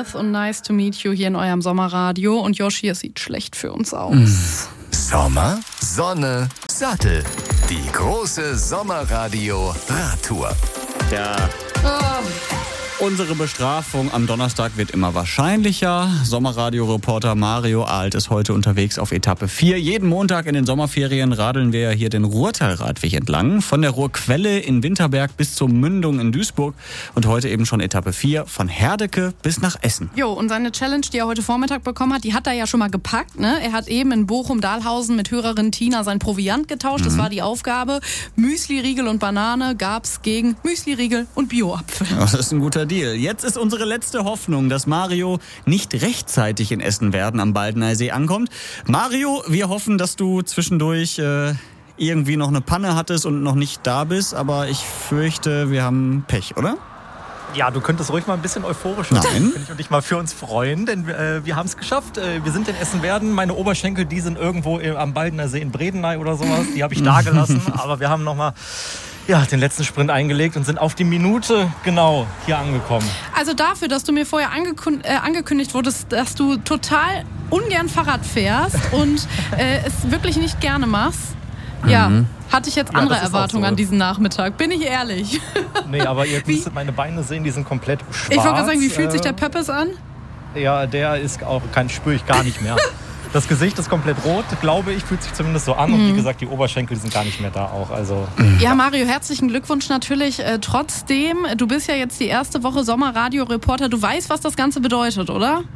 Smith und Nice to Meet You hier in eurem Sommerradio. Und Yoshi, es sieht schlecht für uns aus. Sommer, Sonne, Sattel. Die große Sommerradio-Radtour. Ja. Unsere Bestrafung am Donnerstag wird immer wahrscheinlicher. Sommerradio-Reporter Mario Alt ist heute unterwegs auf Etappe 4. Jeden Montag in den Sommerferien radeln wir hier den Ruhrtalradweg entlang. Von der Ruhrquelle in Winterberg bis zur Mündung in Duisburg. Und heute eben schon Etappe 4 von Herdecke bis nach Essen. Jo, und seine Challenge, die er heute Vormittag bekommen hat, die hat er ja schon mal gepackt. Ne? Er hat eben in Bochum-Dahlhausen mit Hörerin Tina sein Proviant getauscht. Das war die Aufgabe. Müsli-Riegel und Banane gab's gegen Müsli-Riegel und Bio-Apfel. Das ist ein guter Deal. Jetzt ist unsere letzte Hoffnung, dass Mario nicht rechtzeitig in Essen-Werden am Baldener See ankommt. Mario, wir hoffen, dass du zwischendurch irgendwie noch eine Panne hattest und noch nicht da bist. Aber ich fürchte, wir haben Pech, oder? Ja, du könntest ruhig mal ein bisschen euphorisch sein und dich mal für uns freuen, denn wir haben es geschafft. Wir sind in Essen-Werden. Meine Oberschenkel, die sind irgendwo am Baldener See in Bredeney oder sowas. Die habe ich da gelassen. Aber wir haben noch mal den letzten Sprint eingelegt und sind auf die Minute genau hier angekommen. Also dafür, dass du mir vorher angekündigt wurdest, dass du total ungern Fahrrad fährst und es wirklich nicht gerne machst, hatte ich jetzt andere Erwartungen an diesen Nachmittag, bin ich ehrlich. Nee, aber ihr müsstet meine Beine sehen, die sind komplett schwarz. Ich wollte gerade sagen, wie fühlt sich der Pöppes an? Ja, der ist auch, spüre ich gar nicht mehr. Das Gesicht ist komplett rot, glaube ich, fühlt sich zumindest so an. Und wie gesagt, die Oberschenkel sind gar nicht mehr da auch. Also. Ja, Mario, herzlichen Glückwunsch natürlich trotzdem. Du bist ja jetzt die erste Woche Sommerradio-Reporter. Du weißt, was das Ganze bedeutet, oder?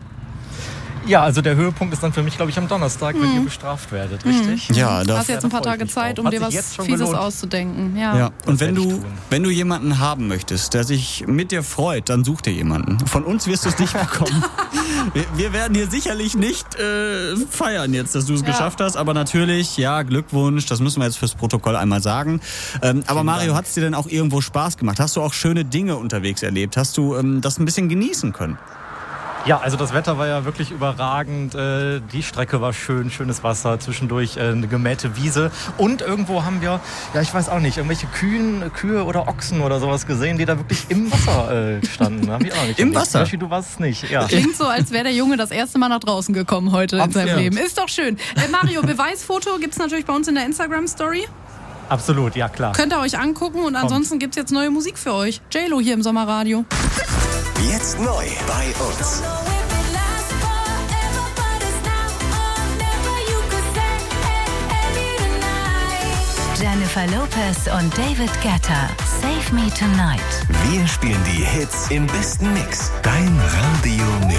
Ja, also der Höhepunkt ist dann für mich, glaube ich, am Donnerstag, wenn ihr bestraft werdet, richtig? Ja, du hast jetzt ein paar Tage Zeit, um dir was Fieses auszudenken. Ja. Und wenn du jemanden haben möchtest, der sich mit dir freut, dann such dir jemanden. Von uns wirst du es nicht bekommen. Wir werden hier sicherlich nicht feiern jetzt, dass du es geschafft hast, aber natürlich, Glückwunsch, das müssen wir jetzt fürs Protokoll einmal sagen. Aber Mario, hat es dir denn auch irgendwo Spaß gemacht? Hast du auch schöne Dinge unterwegs erlebt? Hast du das ein bisschen genießen können? Ja, also das Wetter war ja wirklich überragend. Die Strecke war schön, schönes Wasser, zwischendurch eine gemähte Wiese. Und irgendwo haben wir, ich weiß auch nicht, irgendwelche Kühe oder Ochsen oder sowas gesehen, die da wirklich im Wasser standen. Hab ich auch nicht Im Wasser? Du warst es nicht. Ja. Klingt so, als wäre der Junge das erste Mal nach draußen gekommen heute in seinem Leben. Ist doch schön. Mario, Beweisfoto gibt es natürlich bei uns in der Instagram-Story. Absolut, ja klar. Könnt ihr euch angucken und ansonsten gibt es jetzt neue Musik für euch. J-Lo hier im Sommerradio. Jetzt neu bei uns. Jennifer Lopez und David Guetta. Save Me Tonight. Wir spielen die Hits im besten Mix. Dein Radio